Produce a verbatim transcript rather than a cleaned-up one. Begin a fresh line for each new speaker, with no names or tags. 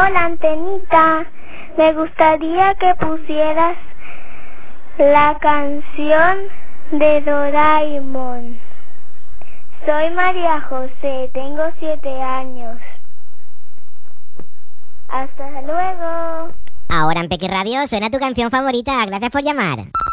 la antenita. Me gustaría que pusieras la canción de Doraemon. Soy María José, tengo siete años. Hasta luego.
Ahora en Peque Radio suena tu canción favorita. Gracias por llamar.